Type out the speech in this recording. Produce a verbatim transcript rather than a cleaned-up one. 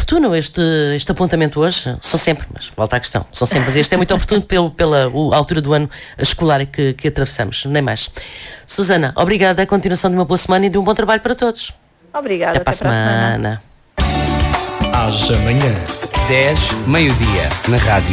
oportuno este, este apontamento hoje. São sempre, mas volta à questão, são sempre, mas este é muito oportuno pelo, pela o, altura do ano escolar que, que atravessamos, nem mais. Susana, obrigada, a continuação de uma boa semana e de um bom trabalho para todos. Obrigada. Até para a semana. Haja amanhã. dez, meio-dia, na rádio.